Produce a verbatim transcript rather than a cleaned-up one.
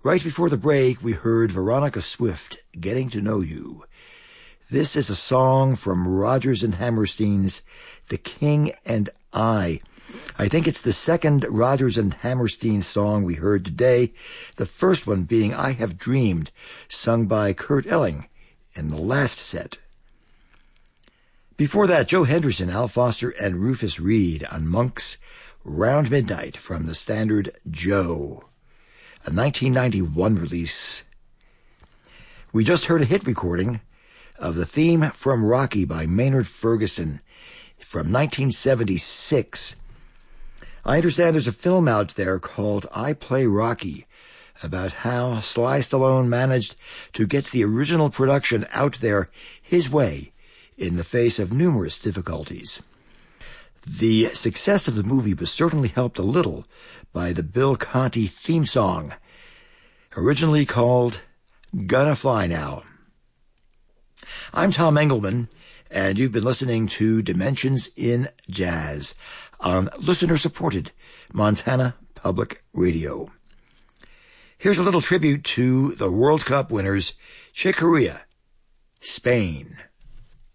Right before the break, we heard Veronica Swift, Getting to Know You. This is a song from Rodgers and Hammerstein's The King and I. I think it's the second Rodgers and Hammerstein song we heard today, the first one being I Have Dreamed, sung by Kurt Elling in the last set. Before that, Joe Henderson, Al Foster, and Rufus Reid on Monk's Round Midnight from the standard Joe, a nineteen ninety-one release. We just heard a hit recording of the theme from Rocky by Maynard Ferguson from nineteen seventy-six. I understand there's a film out there called I Play Rocky about how Sly Stallone managed to get the original production out there his way in the face of numerous difficulties. The success of the movie was certainly helped a little by the Bill Conti theme song, originally called Gonna Fly Now. I'm Tom Engelman, and you've been listening to Dimensions in Jazz on listener-supported Montana Public Radio. Here's a little tribute to the World Cup winners, Chick Corea, Spain.